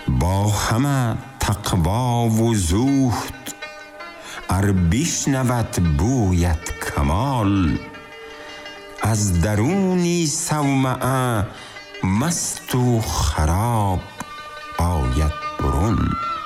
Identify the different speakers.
Speaker 1: با همه تقوا و زهد، ار بشنود بویت کمال، از درونی صومعه مست و خراب آید برون.